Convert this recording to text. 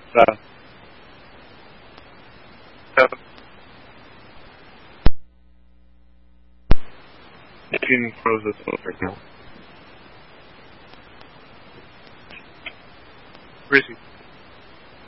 Machine froze us up right now. Where is he?